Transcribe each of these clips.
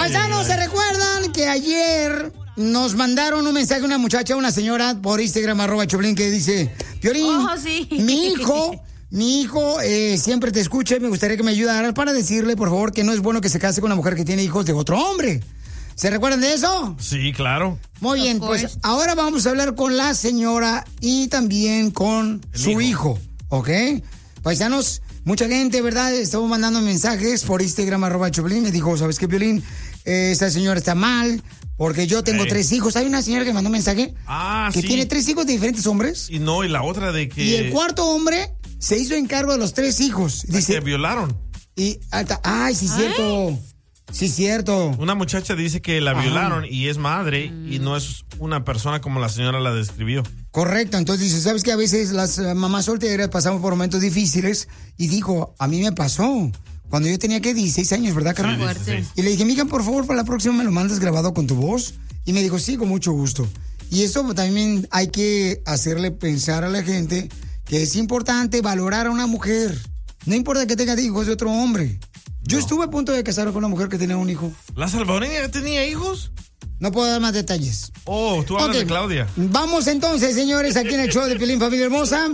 Paisanos, ¿se recuerdan que ayer nos mandaron un mensaje una muchacha, una señora, por Instagram, @Choplin, que dice, Piolín, sí. mi hijo siempre te escucha y me gustaría que me ayudaras para decirle, por favor, que no es bueno que se case con una mujer que tiene hijos de otro hombre. ¿Se recuerdan de eso? Sí, claro. Muy bien, pues ahora vamos a hablar con la señora y también con su hijo, ¿ok? Paisanos, mucha gente, ¿verdad? Estamos mandando mensajes por Instagram, @Choplin. Me dijo, ¿sabes qué, Piolín? Esta señora está mal porque yo tengo 3 hijos. Hay una señora que mandó un mensaje que tiene 3 hijos de diferentes hombres. Y no, y la otra de que... Y el cuarto hombre se hizo encargo de los 3 hijos. Dice, que violaron. Y, sí, cierto. Sí, cierto. Una muchacha dice que la violaron y es madre y no es una persona como la señora la describió. Correcto, entonces dice, ¿sabes que a veces las mamás solteras pasamos por momentos difíciles? Y dijo, a mí me pasó cuando yo tenía, 16 años, ¿verdad, carnal? Sí, y le dije, mija, por favor, para la próxima me lo mandas grabado con tu voz. Y me dijo, sí, con mucho gusto. Y eso también hay que hacerle pensar a la gente que es importante valorar a una mujer. No importa que tenga hijos de otro hombre. Yo estuve a punto de casarme con una mujer que tenía un hijo. ¿La salvadoreña tenía hijos? No puedo dar más detalles. Oh, tú hablas de Claudia. Vamos entonces, señores, aquí en el show de Piolín, familia hermosa.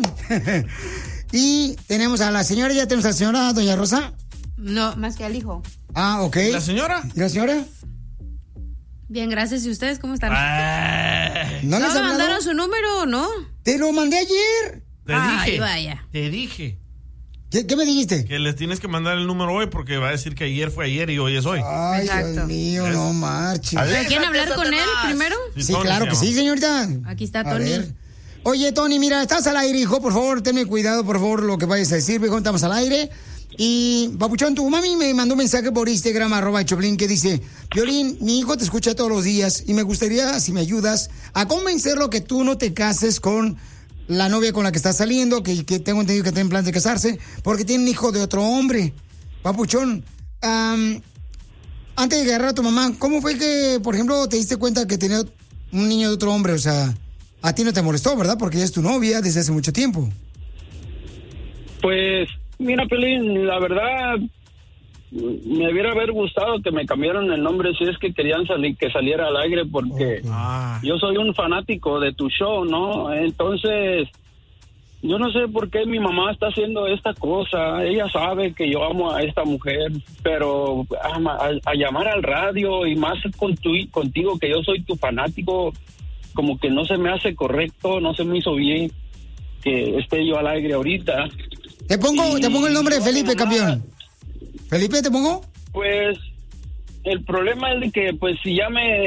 Y tenemos a la señora, ya tenemos a la señora, doña Rosa. No, más que al hijo. Ah, ok. ¿La señora? ¿Y la señora? Bien, gracias. ¿Y ustedes cómo están? ¿No les me mandaron su número o no? Te lo mandé ayer. Te dije. Vaya. Te dije. ¿Qué me dijiste? Que les tienes que mandar el número hoy porque va a decir que ayer fue ayer y hoy es hoy. Ay, exacto. Dios mío, no marches. ¿Quieren hablar con él primero? Sí, claro que sí, señorita. Aquí está A Tony. ver. Oye, Tony, mira, estás al aire, hijo. Por favor, tenme cuidado, por favor, lo que vayas a decir. Viejo, estamos al aire. Y, papuchón, tu mami me mandó un mensaje por Instagram, @Choplin, que dice, Piolín, mi hijo te escucha todos los días y me gustaría, si me ayudas, a convencerlo que tú no te cases con la novia con la que estás saliendo, que tengo entendido que tienen plan de casarse, porque tiene un hijo de otro hombre. Papuchón, antes de agarrar a tu mamá, ¿cómo fue que, por ejemplo, te diste cuenta que tenía un niño de otro hombre? O sea, a ti no te molestó, ¿verdad? Porque ella es tu novia desde hace mucho tiempo. Pues, mira, Pelín, la verdad, me hubiera gustado que me cambiaran el nombre si es que querían que saliera al aire, porque yo soy un fanático de tu show, ¿no? Entonces, yo no sé por qué mi mamá está haciendo esta cosa. Ella sabe que yo amo a esta mujer, pero a llamar al radio y más contigo, que yo soy tu fanático, como que no se me hace correcto, no se me hizo bien que esté yo al aire ahorita. Te pongo el nombre de Felipe, campeón. ¿Felipe te pongo? Pues el problema es de que pues si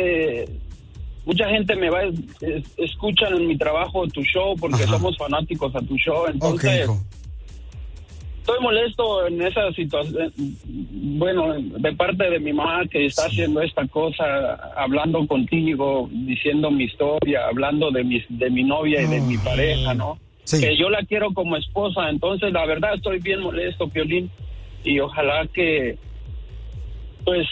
mucha gente me escucha en mi trabajo tu show porque somos fanáticos a tu show, entonces estoy molesto en esa situación, bueno, de parte de mi mamá que está haciendo esta cosa, hablando contigo, diciendo mi historia, hablando de mi novia y de mi pareja, ¿no? Sí. Que yo la quiero como esposa, entonces la verdad estoy bien molesto, Piolín, y ojalá que, pues,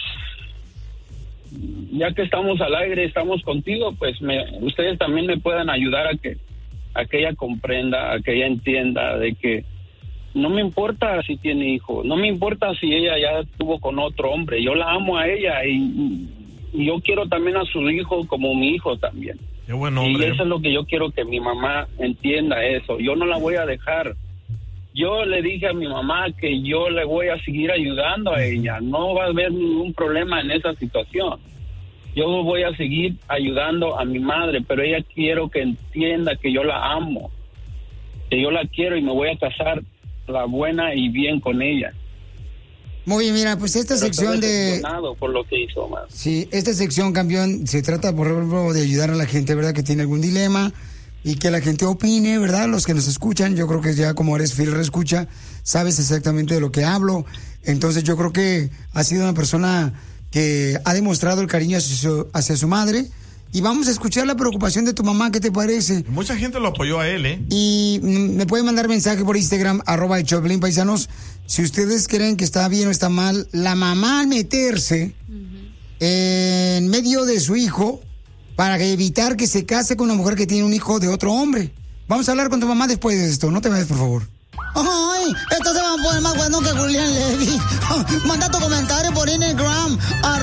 ya que estamos al aire, estamos contigo, pues ustedes también me puedan ayudar a que ella comprenda, a que ella entienda de que no me importa si tiene hijos, no me importa si ella ya estuvo con otro hombre, yo la amo a ella y yo quiero también a su hijo como mi hijo también. Qué buen hombre. Y eso es lo que yo quiero que mi mamá entienda eso. Yo no la voy a dejar. Yo le dije a mi mamá que yo le voy a seguir ayudando a ella. No va a haber ningún problema en esa situación. Yo voy a seguir ayudando a mi madre, pero ella quiero que entienda que yo la amo, que yo la quiero y me voy a casar la buena y bien con ella. Muy bien, mira, pues esta sección de... por lo que hizo, más. Sí, esta sección, campeón, se trata, por ejemplo, de ayudar a la gente, ¿verdad?, que tiene algún dilema y que la gente opine, ¿verdad? Los que nos escuchan, yo creo que ya como eres fiel escucha, sabes exactamente de lo que hablo. Entonces yo creo que ha sido una persona que ha demostrado el cariño hacia su madre. Y vamos a escuchar la preocupación de tu mamá, ¿qué te parece? Mucha gente lo apoyó a él, ¿eh? Y me pueden mandar mensaje por Instagram, @Choplin, paisanos. Si ustedes creen que está bien o está mal, la mamá al meterse en medio de su hijo para evitar que se case con una mujer que tiene un hijo de otro hombre. Vamos a hablar con tu mamá después de esto, no te vayas, por favor. Ay, esto se va a poner más bueno que Julián Levy. Manda tu comentario por Instagram,